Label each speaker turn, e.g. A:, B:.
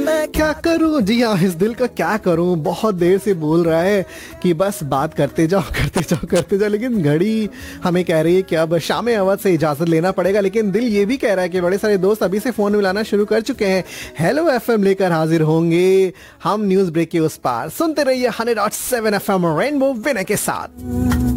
A: मैं क्या करूं। जी हाँ, इस दिल का क्या करूं, बहुत देर से बोल रहा है कि बस बात करते जाओ करते जाओ करते जाओ, लेकिन घड़ी हमें कह रही है कि अब शाम अवध से इजाजत लेना पड़ेगा। लेकिन दिल ये भी कह रहा है कि बड़े सारे दोस्त अभी से फोन मिलाना शुरू कर चुके हैं। हेलो एफएम लेकर हाजिर होंगे हम न्यूज ब्रेक के उस पार। सुनते रहिए 100.7 एफएम रेनबो विनय के साथ।